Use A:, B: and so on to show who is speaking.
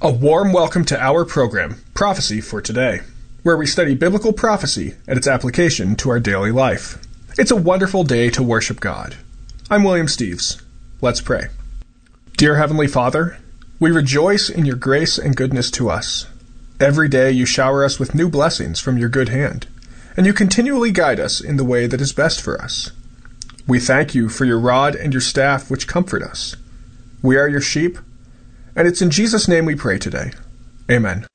A: A warm welcome to our program, Prophecy for Today, where we study biblical prophecy and its application to our daily life. It's a wonderful day to worship God. I'm William Steves. Let's pray. Dear Heavenly Father, we rejoice in your grace and goodness to us. Every day you shower us with new blessings from your good hand, and you continually guide us in the way that is best for us. We thank you for your rod and your staff which comfort us. We are your sheep, and it's in Jesus' name we pray today. Amen.